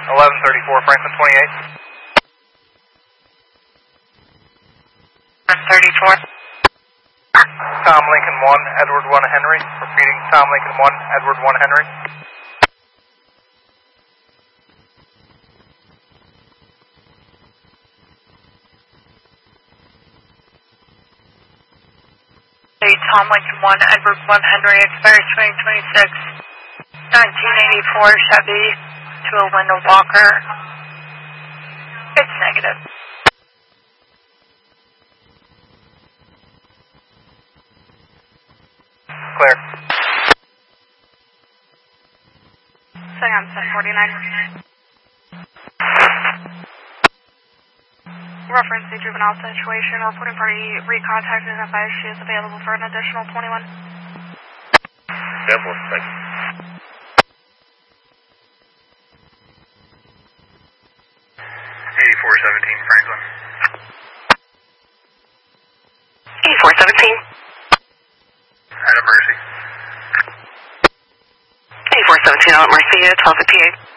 1134 Franklin 28. 34. Tom Lincoln 1, Edward 1 Henry. Repeating, Tom Lincoln 1, Edward 1 Henry. Tom Lincoln 1, Edward 1 Henry, expires 2026. 1984 Chevy to a window walker. It's negative. Clear. Saigon 1049. Reference the juvenile situation. Reporting party recontacted and advised she is available for an additional 21. Simple, thank you. 8417 Franklin. 8417. At Mercy. 8417 at Mercy, 1258.